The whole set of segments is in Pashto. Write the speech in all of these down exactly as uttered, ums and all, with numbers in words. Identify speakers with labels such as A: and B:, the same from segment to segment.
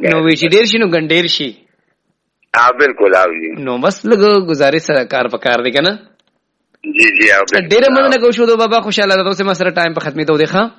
A: نو وی چې ډیر شي نو ګنډیر شي.
B: ها بالکل او جی
A: نو بس لګ گزارش سره کار پکار دی کنه.
B: جی جی او
A: ډیر مننه کوم شو بابا خوشاله راته سم سره ټایم په ختمې ته دی ښا.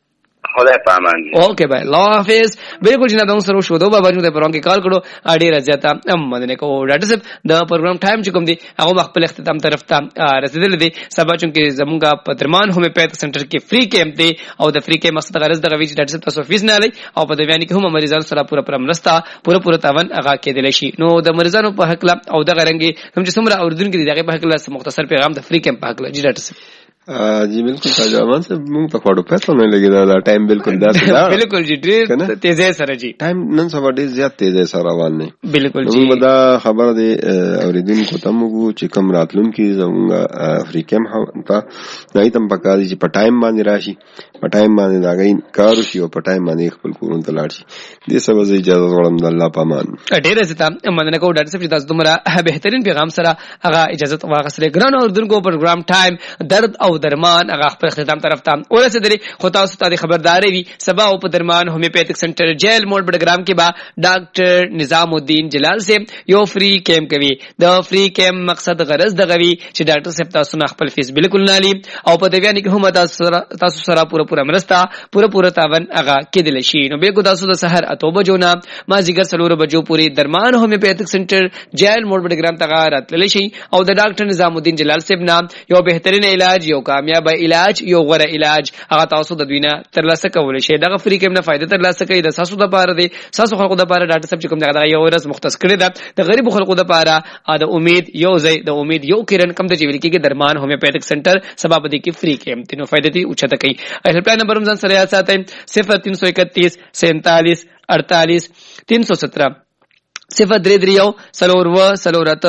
B: خدای پامان.
A: اوکے بھائی اللہ حافظ. بالکل جناب موږ سره شو دو بابا جوړ پروګرام کې کال کړو اړې راځه ام مدنه کو ډاټا سپ د پروګرام ټایم چې کوم دی هغه خپل اختتام طرف ته رسیدل دي. سبا چونکې زمونږه پترمان هومیوپیتھ سنټر کې فری کیمپ دی او د فری کیمپ مقصد غرض د غوی ډاټا سپ تاسو فیس نه لای او په دې باندې کې هم مریضانو سره پوره پرمرستا پوره پوره تاون هغه کېدل شي. نو د مریضانو په حق لا او د غرنګي هم چې څومره اردن کې دغه په حق لا مختصر پیغام د فری کیمپ په حق لا جی ډاټا سپ.
C: جی بالکل تاجمان سے مونږ ته خواړو پته نه لګیدا ټایم بالکل داسې دا
A: بالکل جی ډیر تیزه سره جی
C: ټایم نن سبا ډیر زیات تیزه سره روان نه
A: بالکل جی.
C: موږ دا خبر دی اوریدونکو ته موږ چې کوم راتلونکي زموږ افریقا هم ته دای تم پکاري چې په ټایم باندې راشي په ټایم باندې دا غي کار شي او په ټایم باندې خپل کورون ته لاړ شي. دې سبا زه اجازه غواړم د الله پامان.
A: ډیر زتا مننه کوم ډاکټر صاحب چې تاسو دومره بهترین پیغام سره هغه اجازه واغسله. ګران اوردونکو پروګرام ټایم درد او درمان هغه خپل اختتام طرف ته ورسېدلی. خو تاسو ته خبرداري وي سبا او په درمان هومیوپیتھک سنټر جیل موډ بډګرام کې با ډاکټر نظام الدین جلال سے یو فری کیمپ کوي. د فری کیمپ مقصد غرض د غوي چې ډاکټر صاحب تاسو نه خپل فیس بالکل نه لې او په دې باندې کې هم تاسو تاسو سره پوره پوره مرستا پوره پوره تاون هغه کېدل شي. نو به کو تاسو د سحر اته بجو نه ما زیګر سلور بجو پوری درمان هومیوپیتھک سنټر جیل موډ بډګرام ته راتللی شي او د ډاکټر نظام الدین جلال صاحب نام یو بهترین علاج یو کامیاب علاج یو غوره علاج هغه تاسو د دوینه ترلاسه کولای شئ. دغه فری کیمپ نه فائدہ ترلاسه کوي د تاسو د پاره دی تاسو خلکو د پاره ډاکټر صاحب چې کوم دغه یو ورځ مختص کړی دا د غریب خلکو د پاره د امید یو ځای د امید یو کرن کم د جیویل کې درمان هومیوپیتھک سنټر سبابدی کې فری کیمپ تینو فائدې تی اوچته کوي. هیلپ لاین نمبر هم ځان سره یاد ساتئ صفر تین سو اکتیس سینتالیس اڑتالیس تین سو سترہ صفر درې درې یو سلور و سلورت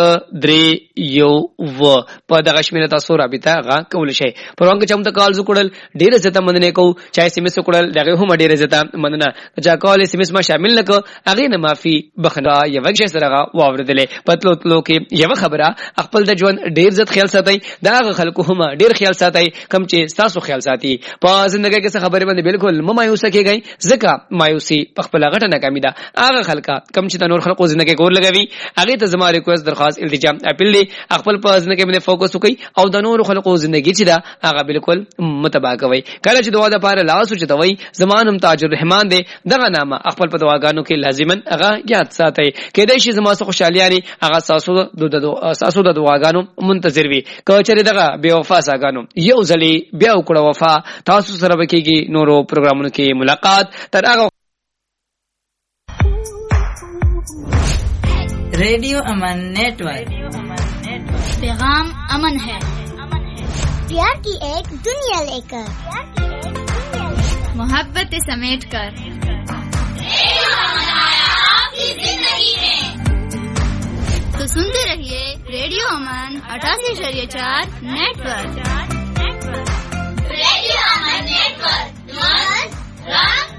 A: درې یو و په دغه شمیره تاسو رابطه غا کول شي. پروګرام کې چم ته کال وکړل ډیره زته مننه کو چا اس ام اس وکړل دغه هم ډیره زته مننه چا کال اس ام اس ما شامل نک اغه نه معافي بخنا یو وجه سره واوردلې پتلو تلو کې یو خبره خپل د ژوند ډیر زت خیال ساتي دغه خلکو هم ډیر خیال ساتي کم چې تاسو خیال ساتي په ژوندۍ کې څه خبره باندې بالکل مایوس کېږي ځکه مایوسي په خپل غټه ناکامي ده. هغه خلک کم چې نور خلکو زندګي کول لګوي هغه ته زما ریکوست درخواست التجام اپیل دی خپل په ځنګه باندې فوکس وکړي او د نور خلکو ژوندۍ چې دا هغه بالکل متبا کوي. کله چې دعا د پاره لاس وچتوي زمانم تاج الرحمن دی دغه نامه خپل په دعاګانو کې لازمن هغه یاد ساتي. کېدای شي زما سره خوشالياري هغه ساسو د ساسو د دعاګانو منتظر وي. کچره دغه بے وفا ساګانو یو ځلی بیا وکړه وفا تاسو سره وکيږي نورو پروګرامونو کې ملاقات تر هغه.
D: रेडियो अमन नेटवर्क
E: पैगाम अमन है प्यार की एक दुनिया लेकर मोहब्बत समेट कर आपकी जिंदगी में तो सुनते रहिए रेडियो अमन अठासी शरीय चार नेटवर्क रेडियो अमन नेटवर्क